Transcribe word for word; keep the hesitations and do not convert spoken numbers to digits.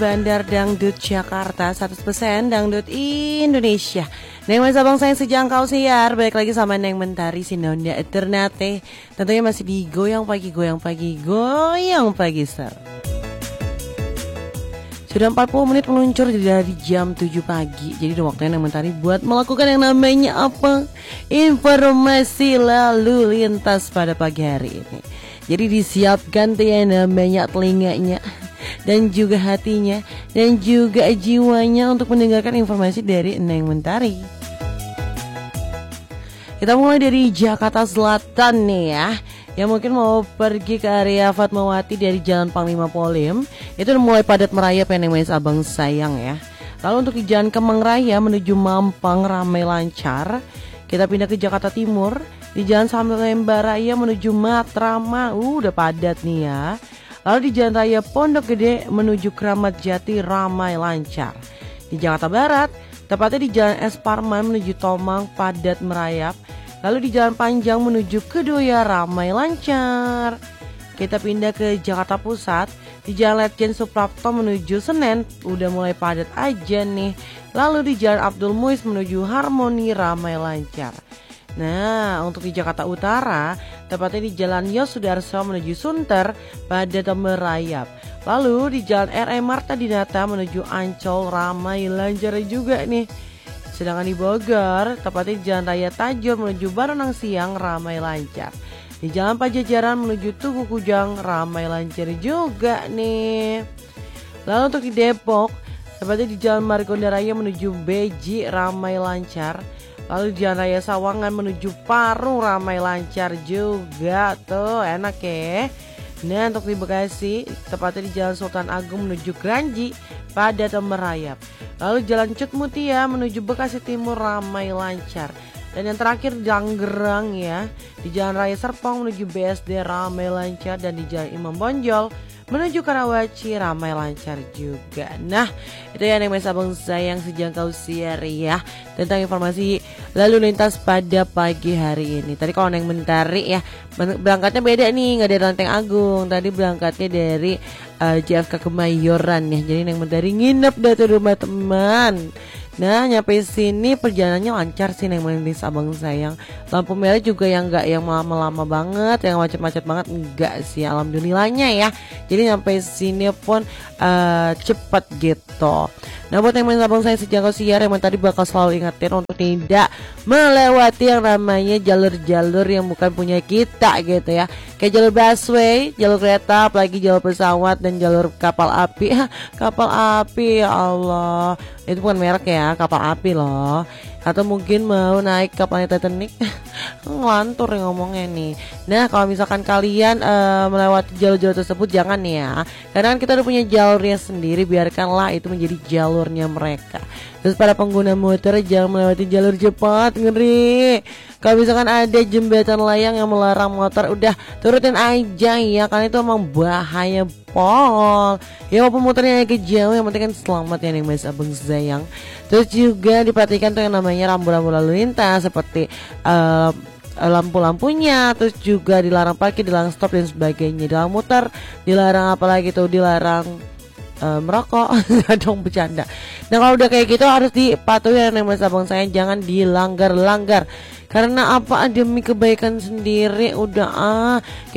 Bandar Dangdut Jakarta, seratus persen Dangdut Indonesia. Neng Mas Abang saya sejangkau siar. Balik lagi sama Neng Mentari Sinonda Eternate. Tentunya masih di Goyang Pagi, Goyang Pagi, Goyang Pagi Star. Sudah empat puluh menit meluncur dari jam tujuh pagi. Jadi udah waktunya Neng Mentari buat melakukan yang namanya apa? Informasi lalu lintas pada pagi hari ini. Jadi disiapkan tuh yang namanya telinganya dan juga hatinya dan juga jiwanya untuk mendengarkan informasi dari Neng Mentari. Kita mulai dari Jakarta Selatan nih ya. Yang mungkin mau pergi ke area Fatmawati dari Jalan Panglima Polim, itu udah mulai padat merayap ya Neng Mas Abang sayang ya. Lalu untuk di Jalan Kemang Raya menuju Mampang ramai lancar. Kita pindah ke Jakarta Timur, di Jalan Salemba Raya menuju Matraman, uh, udah padat nih ya. Lalu di Jalan Raya Pondok Gede menuju Kramat Jati ramai lancar. Di Jakarta Barat, tepatnya di Jalan Es Parman menuju Tomang padat merayap. Lalu di Jalan Panjang menuju Kedoya ramai lancar. Kita pindah ke Jakarta Pusat, di Jalan Letjen Suprapto menuju Senen udah mulai padat aja nih. Lalu di Jalan Abdul Muiz menuju Harmoni ramai lancar. Nah, untuk di Jakarta Utara, tepatnya di Jalan Yosudarso menuju Sunter padat merayap. Lalu di Jalan R E Marta Dinata menuju Ancol ramai lancar juga nih. Sedangkan di Bogor, tepatnya di Jalan Raya Tajur menuju Baronang Siang ramai lancar. Di Jalan Pajajaran menuju Tugu Kujang ramai lancar juga nih. Lalu untuk di Depok, tepatnya di Jalan Margonda Raya menuju Beji ramai lancar. Lalu di Jalan Raya Sawangan menuju Parung ramai lancar juga tuh, enak ya. Nah untuk di Bekasi, tepatnya di Jalan Sultan Agung menuju Granji padat merayap. Lalu Jalan Cut Mutia menuju Bekasi Timur ramai lancar. Dan yang terakhir Janggerang ya, di Jalan Raya Serpong menuju B S D ramai lancar. Dan di Jalan Imam Bonjol menuju Karawaci ramai lancar juga. Nah itu ya Neng Mas Abang sayang sejangkau siar ya tentang informasi lalu lintas pada pagi hari ini. Tadi kalau Neng Mentari ya berangkatnya beda nih, gak dari Lenteng Agung. Tadi berangkatnya dari uh, J F K Kemayoran ya. Jadi Neng Mentari nginep dah tuh rumah teman. Nah nyampe sini perjalanannya lancar sih Neng Mentari Abang sayang. Lampu merah juga yang gak yang lama-lama banget, yang macet-macet banget enggak sih, alhamdulillahnya ya. Jadi nyampe sini pun uh, cepet gitu. Nah buat yang Abang saya sejangkau siar yang tadi bakal selalu ingetin untuk tidak melewati yang namanya jalur-jalur yang bukan punya kita gitu ya. Kayak jalur busway, jalur kereta, apalagi jalur pesawat dan jalur kapal api. Kapal api ya Allah, itu bukan merek ya, kapal api loh. Atau mungkin mau naik kapalnya Titanic. Ngelantur yang ngomongnya nih. Nah kalau misalkan kalian uh, melewati jalur-jalur tersebut jangan ya, karena kan kita udah punya jalurnya sendiri, biarkanlah itu menjadi jalurnya mereka. Terus para pengguna motor jangan melewati jalur cepat, ngeri. Kalau misalkan ada jembatan layang yang melarang motor, udah turutin aja ya, karena itu emang bahaya pol. Ya walaupun motornya agak jauh, yang penting kan selamat ya nih Mas Abang sayang. Terus juga diperhatikan tuh yang namanya rambu-rambu lalu lintas seperti uh, lampu-lampunya, terus juga dilarang parkir, dilarang stop dan sebagainya. Dilarang muter, dilarang apalagi tuh, dilarang uh, merokok. Dong bercanda. Nah kalau udah kayak gitu harus dipatuhi yang Mas Abang sayang, jangan dilanggar-langgar. Karena apa, demi kebaikan sendiri udah ah